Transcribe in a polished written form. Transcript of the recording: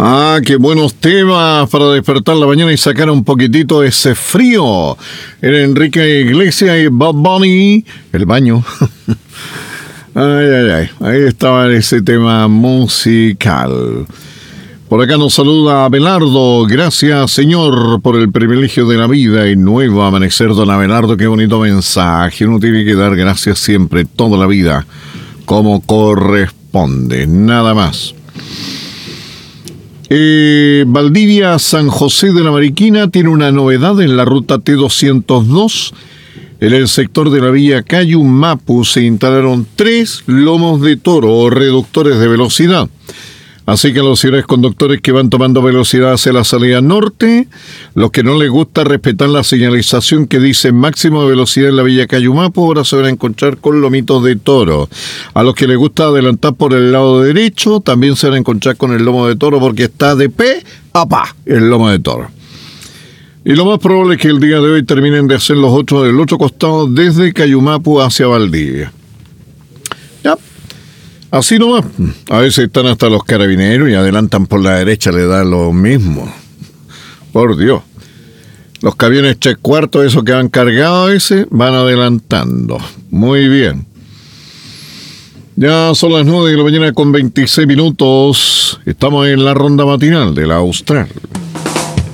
Ah, qué buenos temas para despertar la mañana y sacar un poquitito ese frío. Era Enrique Iglesias y Bad Bunny, El Baño. Ay. Ahí estaba ese tema musical. Por acá nos saluda Abelardo. Gracias, Señor, por el privilegio de la vida y nuevo amanecer, don Abelardo. Qué bonito mensaje. Uno tiene que dar gracias siempre, toda la vida, como corresponde. Nada más. Valdivia, San José de la Mariquina tiene una novedad en la ruta T202. En el sector de la vía Cayumapu se instalaron 3 lomos de toro o reductores de velocidad. Así que los señores conductores que van tomando velocidad hacia la salida norte, los que no les gusta respetar la señalización que dice máximo de velocidad en la vía Cayumapu, ahora se van a encontrar con lomitos de toro. A los que les gusta adelantar por el lado derecho, también se van a encontrar con el lomo de toro porque está de pe a pa el lomo de toro. Y lo más probable es que el día de hoy terminen de hacer los otros del otro costado desde Cayumapu hacia Valdivia. Ya. Así nomás. A veces están hasta los carabineros y adelantan por la derecha, le da lo mismo. Por Dios. Los camiones 3/4, esos que van cargados a veces, van adelantando. Muy bien. Ya son las 9 de la mañana con 26 minutos. Estamos en la ronda matinal de la Austral.